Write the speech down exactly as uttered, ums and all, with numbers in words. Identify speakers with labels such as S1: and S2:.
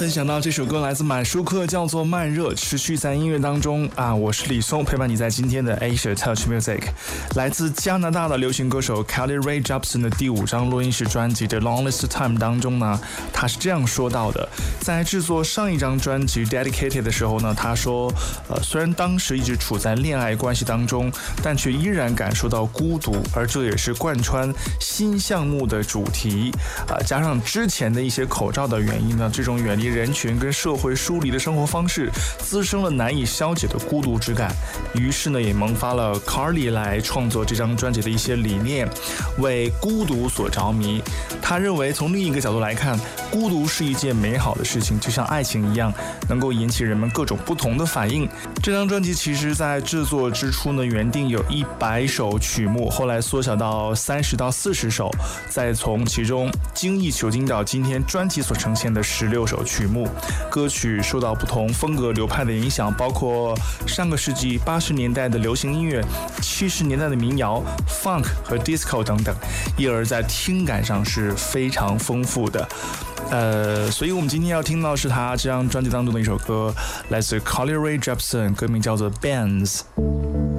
S1: 分享到这首歌来自满舒克，叫做《慢热》，持续在音乐当中啊。我是李松，陪伴你在今天的 Asia Touch Music。来自加拿大的流行歌手 Carly Rae Jepsen 的第五张录音室专辑的 Longest Time 当中呢，他是这样说到的：在制作上一张专辑 Dedicated 的时候呢，他说，呃，虽然当时一直处在恋爱关系当中，但却依然感受到孤独，而这也是贯穿新项目的主题啊、呃。加上之前的一些口罩的原因呢，这种远离人群跟社会疏离的生活方式，滋生了难以消解的孤独之感。于是呢，也萌发了 Carly 来创作这张专辑的一些理念，为孤独所着迷。他认为，从另一个角度来看，孤独是一件美好的事情，就像爱情一样，能够引起人们各种不同的反应。这张专辑其实在制作之初呢，原定有一百首曲目，后来缩小到三十到四十首，再从其中精益求精到今天专辑所呈现的十六首曲目。歌曲受到不同风格流派的影响，包括上个世纪八十年代的流行音乐、七十年代的民谣、funk 和 disco 等等，因而在听感上是非常丰富的。呃，所以我们今天要听到是他这张专辑当中的一首歌，来自 Carly Rae Jepsen， 歌名叫做 Bands。